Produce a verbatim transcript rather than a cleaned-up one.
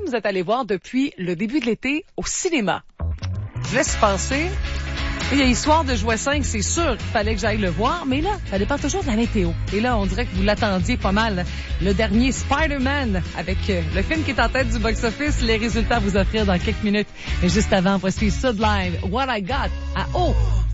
vous êtes allé voir depuis le début de l'été au cinéma? Je laisse passer. Il y a Histoire de jouet cinq, c'est sûr qu'il fallait que j'aille le voir, mais là, ça dépend toujours de la météo. Et là, on dirait que vous l'attendiez pas mal. Le dernier Spider-Man, avec euh, le film qui est en tête du box-office, les résultats à vous offrir dans quelques minutes. Mais juste avant, voici Sud Live, What I Got à O.